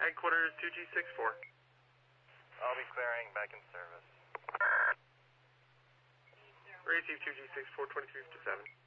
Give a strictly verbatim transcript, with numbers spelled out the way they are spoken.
Headquarters two G six four. I'll be clearing, back in service. Receive two G six four, twenty-three fifty-seven.